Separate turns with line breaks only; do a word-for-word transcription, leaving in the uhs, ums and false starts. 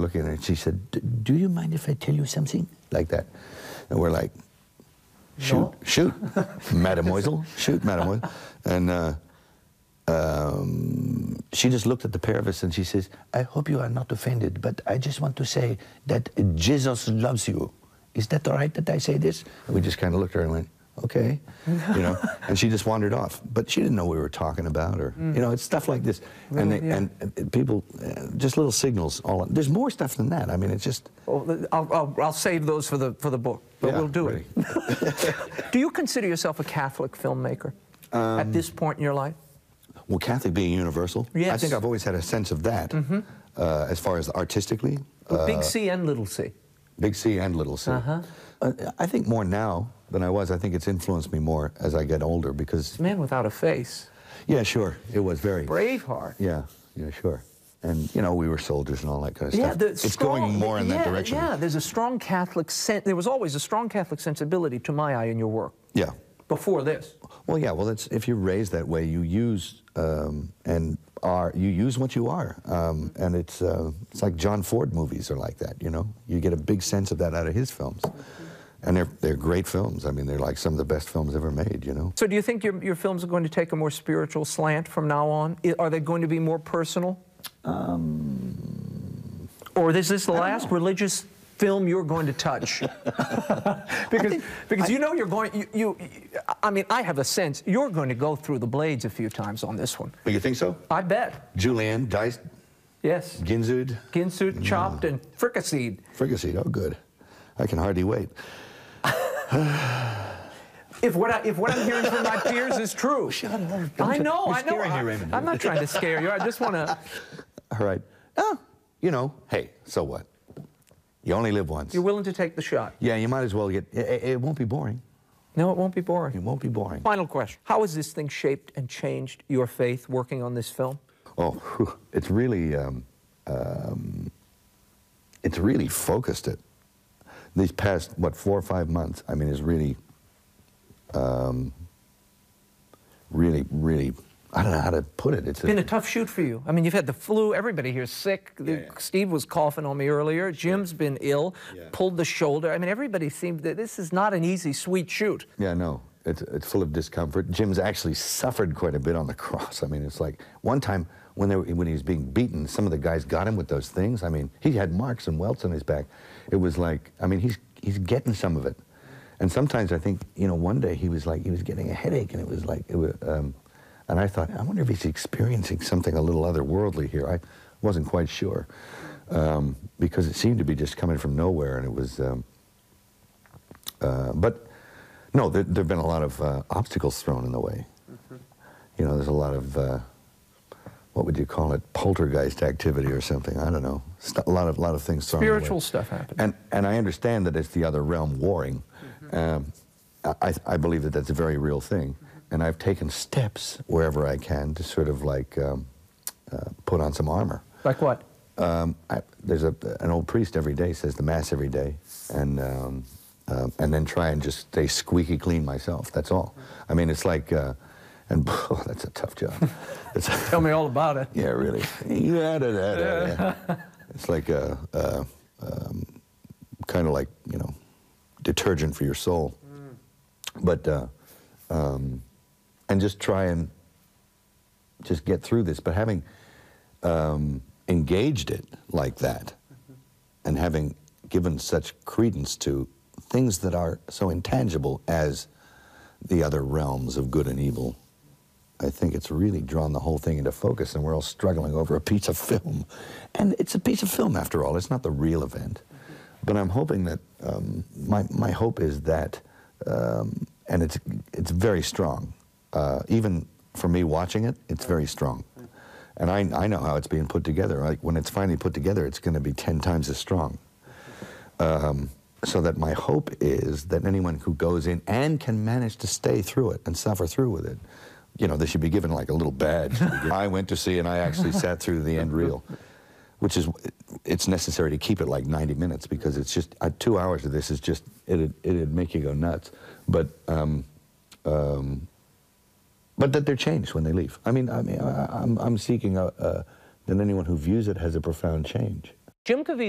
looking at her, and she said, "Do you mind if I tell you something?" Like that. And we're like, shoot,
no.
shoot, mademoiselle, shoot, mademoiselle. And uh, um, she just looked at the pair of us and she says, "I hope you are not offended, but I just want to say that Jesus loves you. Is that all right that I say this?" And we just kind of looked at her and went, "Okay," you know, and she just wandered off. But she didn't know what we were talking about, or, mm. you know, it's stuff like this.
Really,
and, they,
yeah.
and, and people, uh, just little signals. All There's more stuff than that. I mean, it's just...
Well, I'll, I'll, I'll save those for the, for the book, but
yeah,
we'll do
really.
it. Do you consider yourself a Catholic filmmaker um, at this point in your life?
Well, Catholic being universal?
Yes.
I think I've always had a sense of that, mm-hmm. uh, as far as artistically. Uh,
Big C and little c.
Big C and little c.
Uh-huh.
Uh, I think more now than I was. I think it's influenced me more as I get older because...
Man Without a Face.
Yeah, sure. It was very...
Braveheart.
Yeah, yeah, sure. And, you know, we were soldiers and all that kind of
yeah,
stuff. It's
strong,
going more in
yeah,
that direction.
Yeah, there's a strong Catholic... Sen there was always a strong Catholic sensibility, to my eye, in your work.
Yeah.
Before this.
Well, yeah, well, it's, if you're raised that way, you use um, and are, you use what you are. Um, and it's, uh, it's like John Ford movies are like that, you know? You get a big sense of that out of his films. And they're, they're great films. I mean, they're like some of the best films ever made, you know?
So do you think your, your films are going to take a more spiritual slant from now on? I, are they going to be more personal?
Um,
or is this the last religious film you're going to touch? because think, because I, you know you're going, you, you, I mean, I have a sense you're going to go through the blades a few times on this one.
You think so?
I bet.
Julienne, diced?
Yes.
Ginsued?
Ginsued, chopped, no. and fricasseed.
Fricasseed, oh good. I can hardly wait.
If what, I, if what I'm hearing from my peers is true.
Shut up.
I know,
You're
I know.
I, me,
I'm not trying to scare you. I just want to...
All right. Oh, you know, hey, so what? You only live once.
You're willing to take the shot.
Yeah, you might as well get... It, it won't be boring.
No, it won't be boring.
It won't be boring.
Final question. How has this thing shaped and changed your faith working on this film?
Oh, whew, it's really... Um, um, it's really focused it. These past, what, four or five months, I mean, is really, um, really, really, I don't know how to put it. It's
been
a,
a tough shoot for you. I mean, you've had the flu, everybody here's sick.
Yeah, yeah.
Steve was coughing on me earlier. Jim's been ill, yeah. pulled the shoulder. I mean, everybody seemed that this is not an easy, sweet shoot.
Yeah, no, it's, it's full of discomfort. Jim's actually suffered quite a bit on the cross. I mean, it's like, one time when, they were, when he was being beaten, some of the guys got him with those things. I mean, he had marks and welts on his back. It was like, I mean, he's, he's getting some of it. And sometimes I think, you know, one day he was like, he was getting a headache, and it was like, it was, um, and I thought, I wonder if he's experiencing something a little otherworldly here. I wasn't quite sure, um, because it seemed to be just coming from nowhere, and it was, um, uh, but no, there have been a lot of uh, obstacles thrown in the way. Mm-hmm. You know, there's a lot of, uh, what would you call it, poltergeist activity or something, I don't know. A lot of, lot of things thrown
Spiritual
away.
stuff happening.
And, and I understand that it's the other realm warring. Mm-hmm. um, I, I believe that that's a very real thing. Mm-hmm. And I've taken steps wherever I can to sort of like um, uh, put on some armor.
Like what?
Um, I, there's a, an old priest every day says the Mass every day, and, um, uh, and then try and just stay squeaky clean myself, that's all. I mean, it's like, uh, and oh, that's a tough job. It's,
Tell me all about it.
Yeah, really. Yeah, da, da, da, yeah. It's like a, a um, kind of like, you know, detergent for your soul. Mm. But, uh, um, and just try and just get through this. But having um, engaged it like that, mm-hmm. and having given such credence to things that are so intangible as the other realms of good and evil, I think it's really drawn the whole thing into focus, and we're all struggling over a piece of film. And it's a piece of film, after all. It's not the real event. Mm-hmm. But I'm hoping that, um, my, my hope is that, um, and it's, it's very strong. Uh, even for me watching it, it's very strong. And I, I know how it's being put together. Like, when it's finally put together, it's going to be ten times as strong. Um, so that my hope is that anyone who goes in and can manage to stay through it and suffer through with it, you know, they should be given like a little badge. I went to see and I actually sat through the end reel, which is, it's necessary to keep it like ninety minutes, because it's just, uh, two hours of this is just, it'd, it'd make you go nuts. But, um, um, but that they're changed when they leave. I mean, I mean, I, I'm, I'm seeking a, uh, that anyone who views it has a profound change.
Jim Caviezel